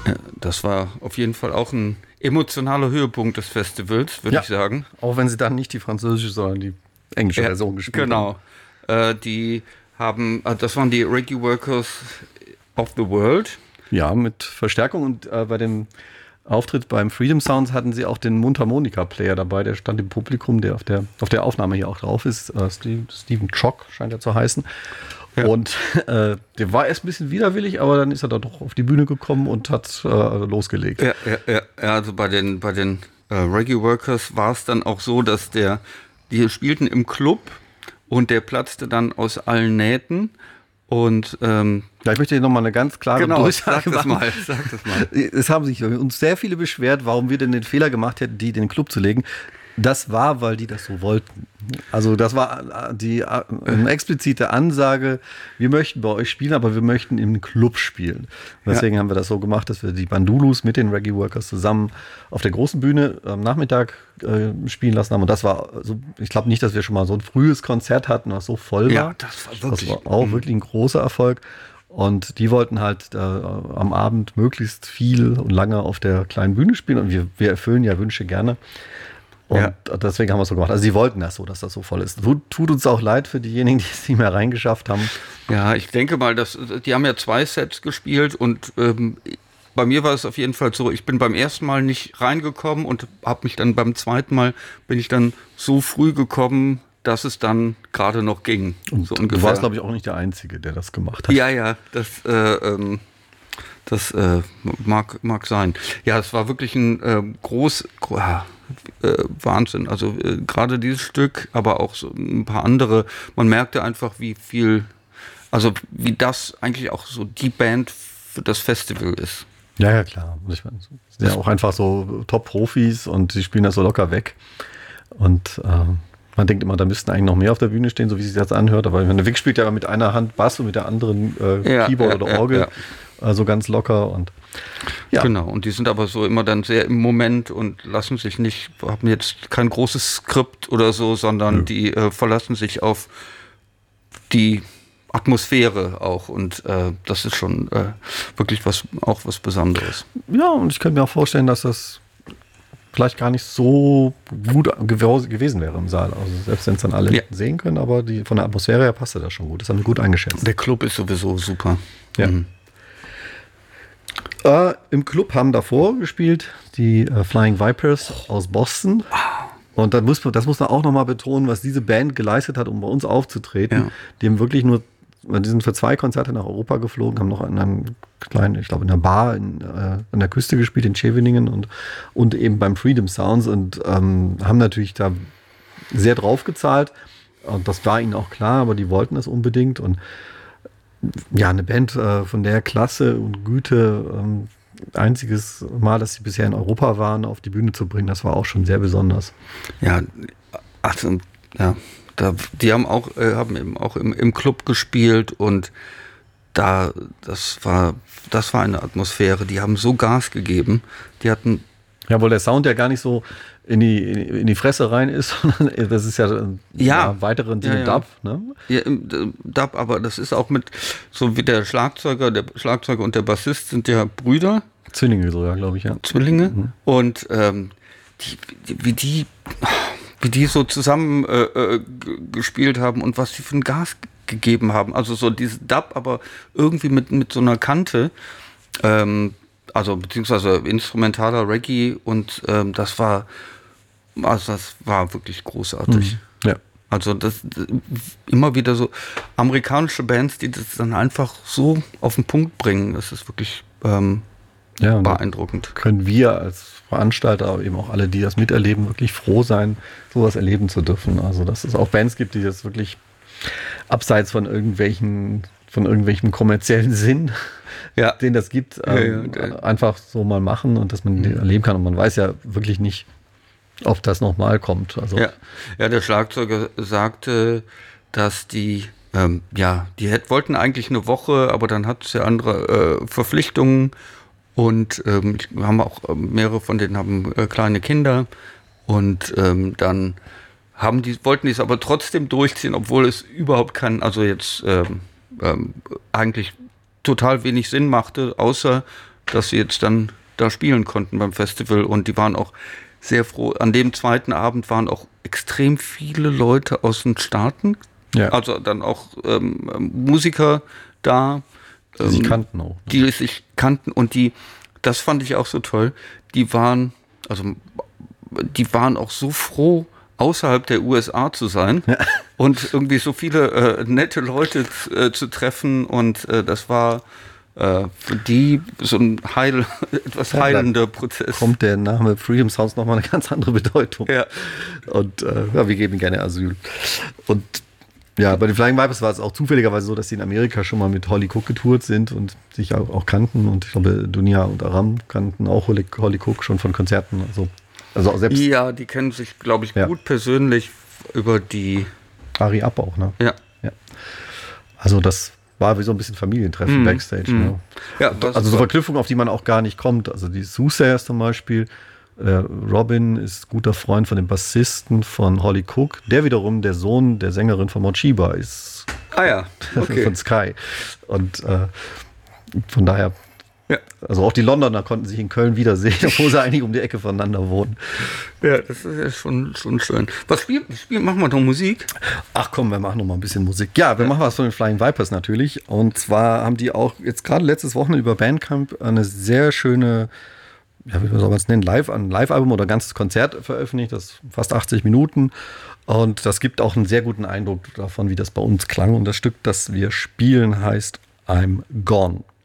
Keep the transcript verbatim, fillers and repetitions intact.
Das war auf jeden Fall auch ein emotionaler Höhepunkt des Festivals, würde Ja, ich sagen. Auch wenn sie dann nicht die französische, sondern die englische Ja, Version gespielt genau. Äh, die haben, äh, das waren die Reggae Workers of the World. haben. Ja, mit Verstärkung. Und äh, bei dem Auftritt beim Freedom Sounds hatten sie auch den Mundharmonika-Player dabei. Der stand im Publikum, der auf der, auf der Aufnahme hier auch drauf ist. Äh, Steve, Stephen Chock scheint er zu heißen. Ja. Und äh, der war erst ein bisschen widerwillig, aber dann ist er da doch auf die Bühne gekommen und hat äh, losgelegt. Ja, ja, ja, ja, also bei den, bei den äh, Reggae Workers war es dann auch so, dass der, die spielten im Club und der platzte dann aus allen Nähten. Und ähm, Ja, ich möchte hier nochmal eine ganz klare genau, Durchsage sag das machen. mal, sag das mal. Es haben sich uns sehr viele beschwert, warum wir denn den Fehler gemacht hätten, die in den Club zu legen. Das war, weil die das so wollten. Also das war die eine explizite Ansage, wir möchten bei euch spielen, aber wir möchten im Club spielen. Deswegen ja. haben wir das so gemacht, dass wir die Bandulus mit den Reggae Workers zusammen auf der großen Bühne am Nachmittag äh, spielen lassen haben. Und das war, so, ich glaube nicht, dass wir schon mal so ein frühes Konzert hatten, was so voll war. Ja, das war wirklich, das war auch wirklich ein großer Erfolg. Und die wollten halt äh, am Abend möglichst viel und lange auf der kleinen Bühne spielen. Und wir, wir erfüllen ja Wünsche gerne. Und ja. deswegen haben wir es so gemacht. Also sie wollten das so, dass das so voll ist. Tut, tut uns auch leid für diejenigen, die es nicht mehr reingeschafft haben. Ja, ich denke mal, dass die haben ja zwei Sets gespielt und ähm, bei mir war es auf jeden Fall so, ich bin beim ersten Mal nicht reingekommen und habe mich dann beim zweiten Mal, bin ich dann so früh gekommen, dass es dann gerade noch ging. Und so du warst, glaube ich, auch nicht der Einzige, der das gemacht hat. Ja, ja, das, äh, ähm, das äh, mag, mag sein. Ja, es war wirklich ein äh, groß, gro- äh, Wahnsinn. Also äh, gerade dieses Stück, aber auch so ein paar andere. Man merkte einfach, wie viel, also wie das eigentlich auch so die Band für das Festival ist. Ja, ja, klar. Ich meine, sie sind ja auch einfach so Top-Profis und sie spielen das so locker weg. Und äh, man denkt immer, da müssten eigentlich noch mehr auf der Bühne stehen, so wie es sich das anhört. Aber der Vic spielt ja mit einer Hand Bass und mit der anderen äh, Ja, Keyboard ja, oder Orgel. ja, ja. Also ganz locker und ja. Genau, und die sind aber so immer dann sehr im Moment und lassen sich nicht, haben jetzt kein großes Skript oder so, sondern Nö. die äh, verlassen sich auf die Atmosphäre auch und äh, das ist schon äh, wirklich was, auch was Besonderes. Ja, und ich könnte mir auch vorstellen, dass das vielleicht gar nicht so gut gew- gewesen wäre im Saal. Also selbst wenn es dann alle Ja. sehen können, aber die, von der Atmosphäre her passte das schon gut. Das haben wir gut eingeschätzt. Der Club ist sowieso super. Ja. Mhm. Äh, Im Club haben davor gespielt die äh, Flying Vipers aus Boston. Und das muss, man- das muss man auch nochmal betonen, was diese Band geleistet hat, um bei uns aufzutreten. Ja. Die haben wirklich nur, die sind für zwei Konzerte nach Europa geflogen, haben noch in einem kleinen, ich glaube in einer Bar in, äh, an der Küste gespielt, in Scheveningen und, und eben beim Freedom Sounds und ähm, haben natürlich da sehr drauf gezahlt. Und das war ihnen auch klar, aber die wollten das unbedingt. Und ja, eine Band äh, von der Klasse und Güte, ähm, einziges Mal, dass sie bisher in Europa waren, auf die Bühne zu bringen, das war auch schon sehr besonders. Ja, also, ja, da, die haben auch, äh, haben eben auch im, im Club gespielt und da, das war, das war eine Atmosphäre, die haben so Gas gegeben, die hatten, Ja, weil der Sound ja gar nicht so in die, in die Fresse rein ist, sondern das ist ja, Ja. ja weiteren Ja, ja. Dub, ne? ja, im äh, Dub, aber das ist auch mit, so wie der Schlagzeuger, der Schlagzeuger und der Bassist sind ja Brüder, Zwillinge sogar, glaube ich, ja. Zwillinge Mhm. und ähm, die, die, wie die, wie die so zusammen äh, äh, g- gespielt haben und was die für ein Gas g- gegeben haben. Also so dieses Dub, aber irgendwie mit, mit so einer Kante, ähm, also beziehungsweise instrumentaler Reggae und ähm, das war, also das war wirklich großartig. Ja. Also das immer wieder so amerikanische Bands, die das dann einfach so auf den Punkt bringen, das ist wirklich ähm, Ja, und da beeindruckend. können wir als Veranstalter, aber eben auch alle, die das miterleben, wirklich froh sein, sowas erleben zu dürfen. Also, dass es auch Bands gibt, die das wirklich abseits von irgendwelchen, von irgendwelchen kommerziellen Sinn, Ja. den das gibt, ähm, Ja, ja, ja. einfach so mal machen und dass man die erleben kann. Und man weiß ja wirklich nicht, ob das nochmal kommt. Also, Ja, ja, der Schlagzeuger sagte, dass die, ähm, ja, die hätt, wollten eigentlich eine Woche, aber dann hat es ja andere äh, Verpflichtungen und ähm, ich- wir haben auch ähm, mehrere von denen haben äh, kleine Kinder und ähm, dann haben die, wollten die es aber trotzdem durchziehen, obwohl es überhaupt keinen, also jetzt ähm, ähm, eigentlich total wenig Sinn machte, außer dass sie jetzt dann da spielen konnten beim Festival. Und die waren auch sehr froh. An dem zweiten Abend waren auch extrem viele Leute aus den Staaten. Ja. Also dann auch ähm, Musiker da. Die ähm, sich kannten auch. Ne? Die sich kannten und die, das fand ich auch so toll, die waren, also die waren auch so froh, außerhalb der U S A zu sein ja. und irgendwie so viele äh, nette Leute äh, zu treffen und äh, das war äh, für die so ein Heil, etwas ja, heilender Prozess. Kommt der Name Freedom Sounds nochmal eine ganz andere Bedeutung. Ja. Und äh, ja, wir geben gerne Asyl. Und ja, bei den Flying Vipers war es auch zufälligerweise so, dass sie in Amerika schon mal mit Holly Cook getourt sind und sich auch, auch kannten. Und ich glaube, Dunia und Aram kannten auch Holly, Holly Cook schon von Konzerten. Also, also auch selbst. Ja, die kennen sich, glaube ich, ja. gut persönlich über die. Ari Ab auch, ne? Ja. ja. Also, das war wie so ein bisschen Familientreffen mm, Backstage. Mm. Ne? Ja, also, so Verknüpfungen, auf die man auch gar nicht kommt. Also, die Soothsayers zum Beispiel. Äh, Robin ist guter Freund von dem Bassisten von Holly Cook, der wiederum der Sohn der Sängerin von Mochiba ist. Ah ja, okay. Von Sky. Und äh, von daher, ja. Also auch die Londoner konnten sich in Köln wiedersehen, obwohl sie eigentlich um die Ecke voneinander wohnen. Ja, das ist ja schon, schon schön. Was spielen spiel, machen wir doch Musik? Ach komm, wir machen noch mal ein bisschen Musik. Ja, wir ja. machen was von den Flying Vipers natürlich. Und zwar haben die auch jetzt gerade letztes Wochenende über Bandcamp eine sehr schöne, ja, wie soll man es nennen, Live, ein Live-Album oder ein ganzes Konzert veröffentlicht, das fast achtzig Minuten. Und das gibt auch einen sehr guten Eindruck davon, wie das bei uns klang. Und das Stück, das wir spielen, heißt I'm Gone.